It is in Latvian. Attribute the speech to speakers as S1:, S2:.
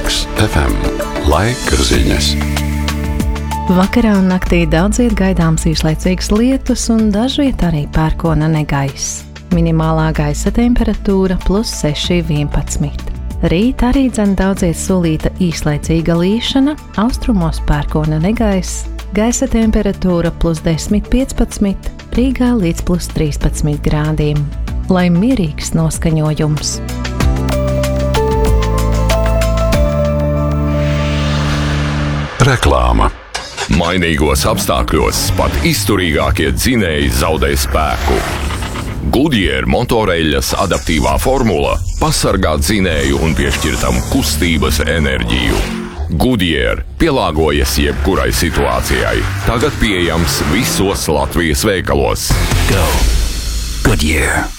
S1: Laks FM. Laika ziņas.
S2: Vakarā un naktī daudziet gaidāms īslaicīgs lietus un dažviet arī pērkona negaiss. Minimālā gaisa temperatūra +6, 11. Rīt arī daudziet solīta īslaicīga līšana, austrumos pērkona negaiss, gaisa temperatūra +10, 15, Rīgā līdz +13 grādiem. Lai mierīgs noskaņojums!
S1: Reklāma.
S3: Mainīgos apstākļos pat izturīgākie dzinēji zaudē spēku. Goodyear motoreļļas adaptīvā formula pasargā dzinēju un piešķir tam kustības enerģiju. Goodyear pielāgojas jebkurai situācijai. Tagad pieejams visos Latvijas veikalos.
S4: Go Goodyear!